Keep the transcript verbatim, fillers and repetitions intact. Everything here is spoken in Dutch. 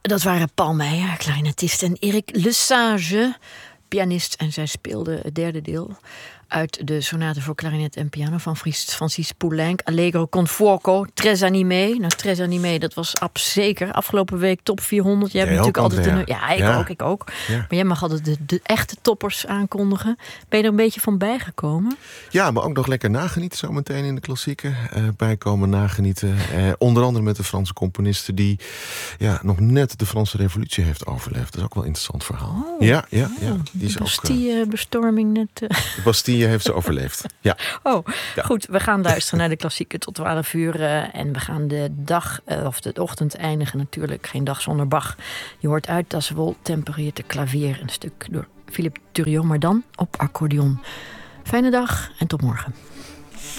Dat waren Paul Meijer, clarinetist, en Erik Lesage, pianist. En zij speelde het derde deel uit de sonate voor klarinet en piano van Francis Poulenc. Allegro con fuoco, tres animé. Nou, tres animé, dat was ab zeker. Afgelopen week top vierhonderd. Jij hebt Jij natuurlijk altijd... ook, Een, ja, ik ja. ook, ik ook. Ja. Maar jij mag altijd de, de echte toppers aankondigen. Ben je er een beetje van bijgekomen? Ja, maar ook nog lekker nagenieten zo meteen in de klassieken. Uh, bijkomen, nagenieten. Uh, onder andere met de Franse componiste die ja, nog net de Franse revolutie heeft overleefd. Dat is ook wel een interessant verhaal. Oh, ja, ja, ja. Die is de Bastille-bestorming net... Uh... De Bastille heeft ze overleefd. Ja. Oh, ja. Goed. We gaan luisteren naar de klassieken tot twaalf uur. Uh, en we gaan de dag, uh, of de ochtend eindigen natuurlijk. Geen dag zonder Bach. Je hoort uit Das Wohl temperierte Klavier. Een stuk door Philippe Thuriot, maar dan op accordeon. Fijne dag en tot morgen.